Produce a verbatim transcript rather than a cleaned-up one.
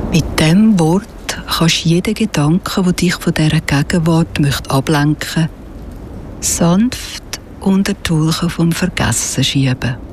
Mit diesem Wort kannst du jeden Gedanken, der dich von dieser Gegenwart möchte ablenken möchte, sanft unter die Wolken vom Vergessen schieben.